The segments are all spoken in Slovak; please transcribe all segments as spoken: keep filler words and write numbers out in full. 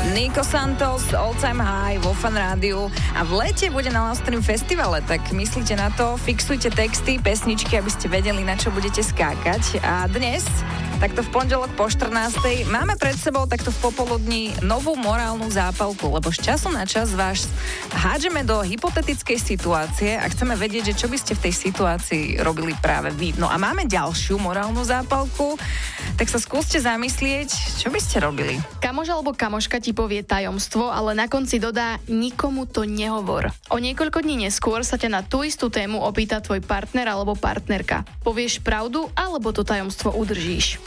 Nico Santos, All Time High vo Fan Rádiu a v lete bude na Love Stream festivale, tak myslíte na to, fixujte texty, pesničky, aby ste vedeli, na čo budete skákať. A dnes, takto v pondelok po štrnástej, máme pred sebou takto v popoludní novú morálnu zápalku, lebo z času na čas vás hádžeme do hypotetickej situácie a chceme vedieť, že čo by ste v tej situácii robili práve vy. No a máme ďalšiu morálnu zápalku, tak sa skúste zamyslieť, čo by ste robili. Kamož alebo kamoška ti povie tajomstvo, ale na konci dodá, nikomu to nehovor. O niekoľko dní neskôr sa ťa na tú istú tému opýta tvoj partner alebo partnerka. Povieš pravdu, alebo to tajomstvo udržíš?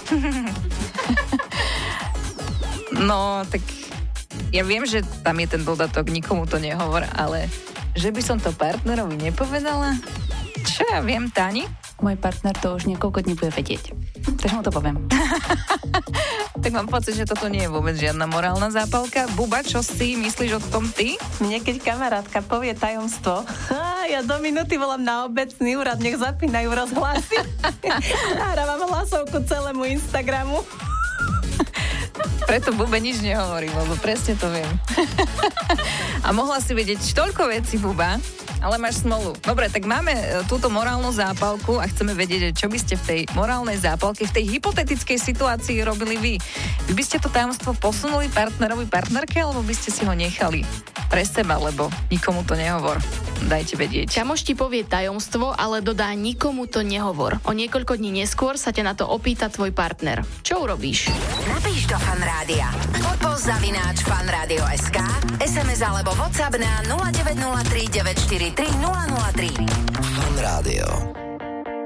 No, tak ja viem, že tam je ten dodatok, nikomu to nehovor, ale že by som to partnerovi nepovedala? Čo ja viem, Tani? Môj partner to už niekoľko dní bude vedieť. Takže mu to poviem. Tak mám pocit, že toto nie je vôbec žiadna morálna zápalka. Buba, čo si myslíš o tom ty? Mne keď kamarátka povie tajomstvo, ja do minúty volám na obecný úrad, nech zapínajú rozhlasy. Nahrávam hlasovku celému Instagramu. Preto Bube nič nehovorím, lebo presne to viem. A mohla si vedieť toľko vecí, Buba, ale máš smolu. Dobre, tak máme túto morálnu zápalku a chceme vedieť, čo by ste v tej morálnej zápalke, v tej hypotetickej situácii robili vy. Vy by ste to tajomstvo posunuli partnerovi, partnerke, alebo by ste si ho nechali pre seba, lebo nikomu to nehovor. Dajte vedieť. Kamoš ti povie tajomstvo, ale dodá, nikomu to nehovor. O niekoľko dní neskôr sa ťa na to opýta tvoj partner. Čo urobíš? Napíš do Fan Rádia. Foto zavináč fanradio bodka es ká, es em es alebo WhatsApp na nula deväť nula tri deväť štyri tri nula nula tri. Fan Rádio.